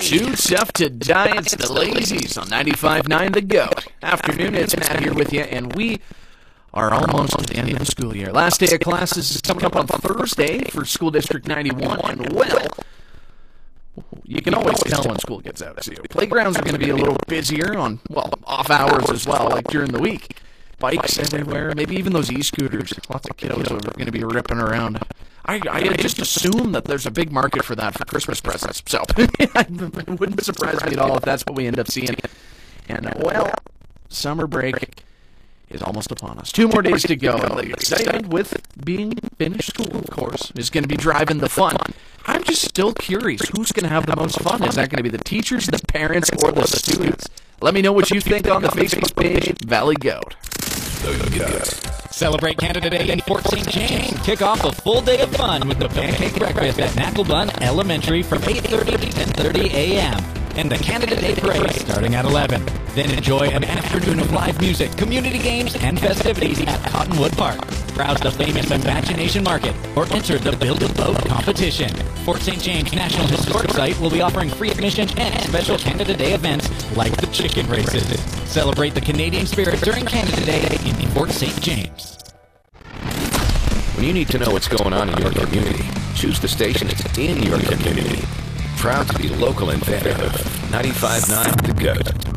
Too Tough to Die. It's the Lazies on 95.9 The Goat. Afternoon, it's Matt here with you, and we are almost at the end of the school year. Last day of classes is coming up on Thursday for School District 91, and well, you can always tell when school gets out. So playgrounds are going to be a little busier on, off hours as well, like during the week. Bikes everywhere, maybe even those e-scooters. Lots of kiddos are going to be ripping around. I just assume that there's a big market for that for Christmas presents. So it wouldn't surprise me at all if that's what we end up seeing. And, summer break is almost upon us. 2 more days to go. The excitement with being finished school, of course, is going to be driving the fun. I'm just still curious, who's going to have the most fun? Is that going to be the teachers, the parents, or the students? Let me know what you think on the Facebook page, Valley Goat. The Goat. Celebrate Canada Day in Fort St. James. Kick off a full day of fun with the Pancake Breakfast at Knucklebun Elementary from 8:30 to 10:30 a.m. and the Canada Day Parade starting at 11. Then enjoy an afternoon of live music, community games, and festivities at Cottonwood Park. Browse the famous Imagination Market or enter the Build-A-Boat competition. Fort St. James National Historic Site will be offering free admission and special Canada Day events like the chicken races. Celebrate the Canadian spirit during Canada Day in Fort St. James. When you need to know what's going on in your community, choose the station that's in your community. Proud to be local and fair. 95.9 The Goat.